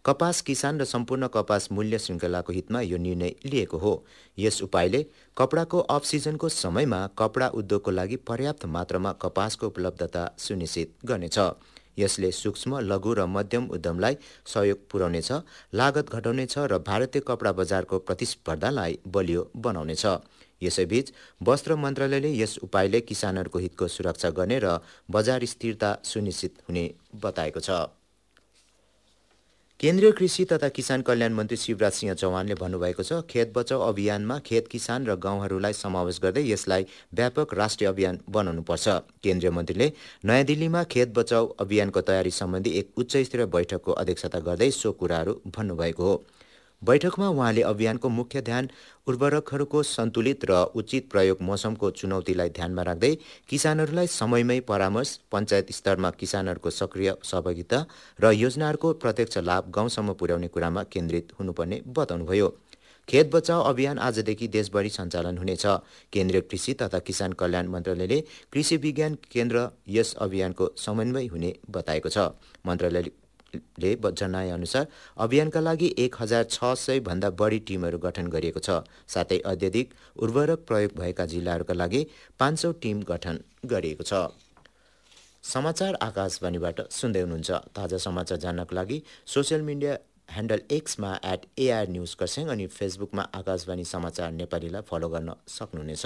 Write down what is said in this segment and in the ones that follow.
कपास किसान र सम्पूर्ण कपास मूल्य श्रृङ्खलाको हितमा यो निर्णय लिएको हो। यस उपायले कपडाको अफ सिजनको समयमा कपडा उद्योगको लागि पर्याप्त मात्रामा कपासको उपलब्धता सुनिश्चित गर्नेछ। यसले सूक्ष्म, लघु र मध्यम उद्यमलाई सहयोग पुर्याउनेछ, लागत घटाउनेछ र भारतीय कपडा बजारको प्रतिस्पर्धालाई बलियो बनाउनेछ। यसैबीच वस्त्र मन्त्रालयले यस उपायले किसानहरूको हितको सुरक्षा गर्ने र बजार स्थिरता सुनिश्चित हुने बताएको छ। केन्द्रीय कृषि तथा किसान कल्याण मन्त्री शिवराज सिंह चौहानले भन्नुभएको छ, खेत बचाउ अभियानमा खेत किसान र गाउँहरूलाई समावेश गर्दै यसलाई व्यापक राष्ट्रिय अभियान बनाउनुपर्छ। केन्द्रीय मन्त्रीले नयाँ दिल्लीमा खेत बचाउ अभियानको तयारी सम्बन्धी एक उच्चस्तरीय बैठकको अध्यक्षता गर्दै सो कुराहरू भन्नुभएको हो। बैठकमा उहाँले अभियानको मुख्य ध्यान उर्वरकहरूको सन्तुलित र उचित प्रयोग, मौसमको चुनौतीलाई ध्यानमा राख्दै किसानहरूलाई समयमै परामर्श, पञ्चायत स्तरमा किसानहरूको सक्रिय सहभागिता र योजनाहरूको प्रत्यक्ष लाभ गाउँसम्म पुर्याउने कुरामा केन्द्रित हुनुपर्ने बताउनुभयो। खेत बचाउ अभियान आजदेखि देशभरि सञ्चालन हुनेछ। केन्द्रीय कृषि तथा किसान कल्याण मन्त्रालयले कृषि विज्ञान केन्द्र यस अभियानको समन्वय हुने बताएको छ। मन्त्रालयले जनाए अनुसार अभियानका लागि 1600 भन्दा बढी टिमहरू गठन गरिएको छ। साथै अत्यधिक उर्वरक प्रयोग भएका जिल्लाहरूका लागि 500 टिम गठन गरिएको छ। समाचार आकाशवाणीबाट सुन्दै हुनुहुन्छ। ताजा समाचार जान्नको लागि social media handle एक्समा @AR news Kurseong अनि फेसबुकमा आकाशवाणी समाचार नेपालीलाई फलो गर्न सक्नुहुनेछ।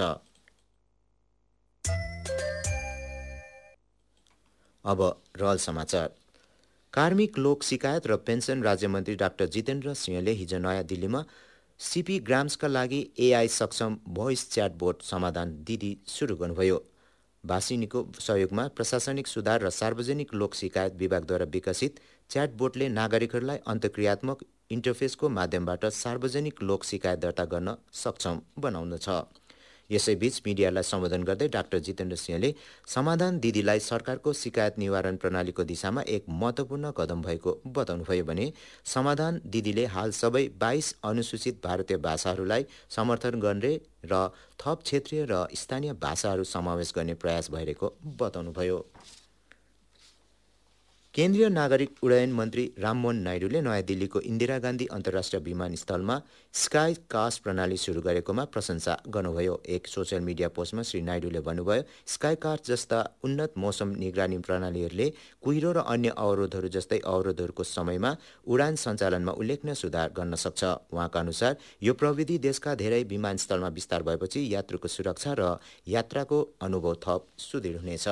अब रहल समाचार। कार्मिक लोक शिकायत र पेन्सन राज्यमन्त्री डाक्टर जितेन्द्र सिंहले हिजो नयाँ दिल्लीमा सिपी ग्राम्सका लागि AI सक्षम भोइस च्याटबोट समाधान दिदी सुरु गर्नुभयो। बासिनीको सहयोगमा प्रशासनिक सुधार र सार्वजनिक लोक शिकायत विभागद्वारा विकसित च्याटबोटले नागरिकहरूलाई अन्तर्क्रियात्मक इन्टरफेसको माध्यमबाट सार्वजनिक लोक शिकायत दर्ता गर्न सक्षम बनाउनेछ। यसैबीच मिडियालाई सम्बोधन गर्दै डाक्टर जितेन्द्र सिंहले समाधान दिदीलाई सरकारको शिकायत निवारण प्रणालीको दिशामा एक महत्त्वपूर्ण कदम भएको बताउनुभयो भने समाधान दिदीले हाल सबै 22 अनुसूचित भारतीय भाषाहरूलाई समर्थन गर्ने र थप क्षेत्रीय र स्थानीय भाषाहरू समावेश गर्ने प्रयास भइरहेको बताउनुभयो। केन्द्रीय नागरिक उड्डयन मन्त्री राममोहन नायडूले नयाँ दिल्लीको इन्दिरा गान्धी अन्तर्राष्ट्रिय विमानस्थलमा स्काई कास्ट प्रणाली सुरु गरेकोमा प्रशंसा गर्नुभयो। एक सोसियल मिडिया पोस्टमा श्री नायडूले भन्नुभयो, स्काई कास्ट जस्ता उन्नत मौसम निगरानी प्रणालीहरूले कुहिरो र अन्य अवरोधहरू जस्तै अवरोधहरूको समयमा उडान सञ्चालनमा उल्लेखनीय सुधार गर्न सक्छ। उहाँका अनुसार यो प्रविधि देशका धेरै विमानस्थलमा विस्तार भएपछि यात्रुको सुरक्षा र यात्राको अनुभव थप सुदृढ हुनेछ।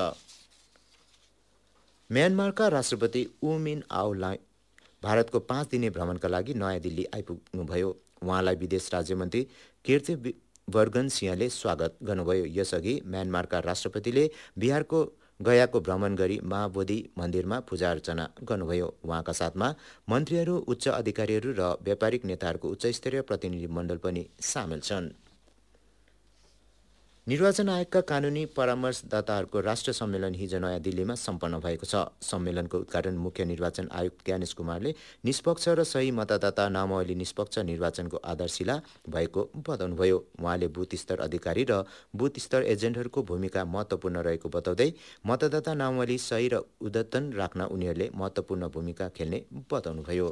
म्यानमारका राष्ट्रपति ऊ मिन आउलाई भारतको 5 दिने भ्रमणका लागि नयाँ दिल्ली आइपुग्नुभयो। उहाँलाई विदेश राज्यमन्त्री कीर्तिवर्धन सिंहले स्वागत गर्नुभयो। यसअघि म्यानमारका राष्ट्रपतिले बिहारको गयाको भ्रमण गरी महाबोधि मन्दिरमा पूजा अर्चना गर्नुभयो। उहाँका साथमा मन्त्रीहरू, उच्च अधिकारीहरू र व्यापारिक नेताहरूको उच्चस्तरीय प्रतिनिधि मण्डल पनि सामेल छन्। निर्वाचन आयोगका कानुनी परामर्शदाताहरूको राष्ट्र सम्मेलन हिजो नयाँ दिल्लीमा सम्पन्न भएको छ। सम्मेलनको उद्घाटन मुख्य निर्वाचन आयुक्त ज्ञानेश कुमारले निष्पक्ष र सही मतदाता नामावली निष्पक्ष निर्वाचनको आधारशिला भएको बताउनुभयो। उहाँले बुथ स्तर अधिकारी र बुथ स्तर एजेन्टहरूको भूमिका महत्त्वपूर्ण रहेको बताउँदै मतदाता नामावली सही र अद्यतन राख्न उनीहरूले महत्त्वपूर्ण भूमिका खेल्ने बताउनुभयो।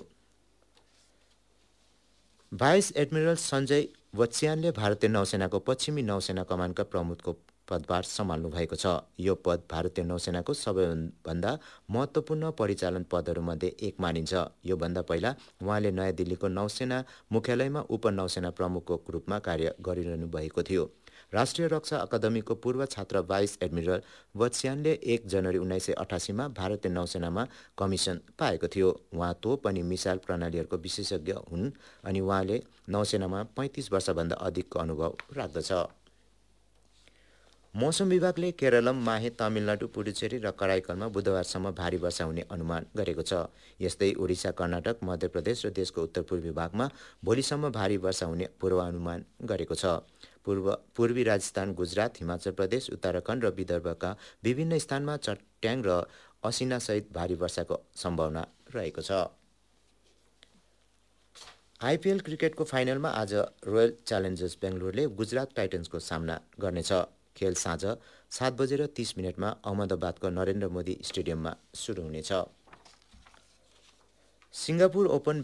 भाइस एडमिरल सञ्जय वत्स्यानले भारतीय नौसेनाको पश्चिमी नौसेना कमानका प्रमुखको पदभार सम्हाल्नु भएको छ। यो पद भारतीय नौसेनाको सबैभन्दा महत्त्वपूर्ण परिचालन पदहरूमध्ये एक मानिन्छ। योभन्दा पहिला उहाँले नयाँ दिल्लीको नौसेना मुख्यालयमा उपनौसेना प्रमुखको रूपमा कार्य गरिरहनु भएको थियो। राष्ट्रिय रक्षा अकादमीको पूर्व छात्र भाइस एडमिरल वत्स्यानले 1 जनवरी 1988मा भारतीय नौसेनामा कमिसन पाएको थियो। उहाँ तोप अनि मिसाइल प्रणालीहरूको विशेषज्ञ हुन् अनि उहाँले नौसेनामा 35 वर्षभन्दा अधिकको अनुभव राख्दछ। मौसम विभागले केरलम, माहे, तमिलनाडु, पुडुचेरी र कराइकलमा बुधबारसम्म भारी वर्षा हुने अनुमान गरेको छ। यस्तै ओडिसा, कर्नाटक, मध्य प्रदेश र देशको उत्तरपूर्वी भागमा भोलिसम्म भारी वर्षा हुने पूर्वानुमान गरेको छ। पूर्वी राजस्थान, गुजरात, हिमाचल प्रदेश, उत्तराखण्ड र विदर्भका विभिन्न स्थानमा चट्याङ र असिनासहित भारी वर्षाको सम्भावना रहेको छ। आइपिएल क्रिकेटको फाइनलमा आज रोयल च्यालेन्जर्स बेङ्गलोरले गुजरात टाइटन्सको सामना गर्नेछ। खेल साँझ 7:30 अहमदाबादको नरेन्द्र मोदी स्टेडियममा सुरु हुनेछ। Singapore open